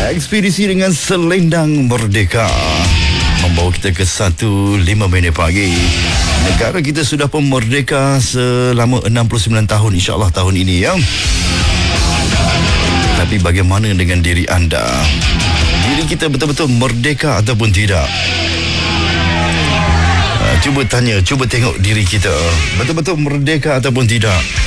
Ekspedisi dengan selendang merdeka membawa kita ke 1.05 pagi. Negara kita sudah pun merdeka selama 69 tahun, insya-Allah tahun ini ya. Tapi bagaimana dengan diri anda? Diri kita betul-betul merdeka ataupun tidak? Cuba tanya, cuba tengok diri kita. Betul-betul merdeka ataupun tidak?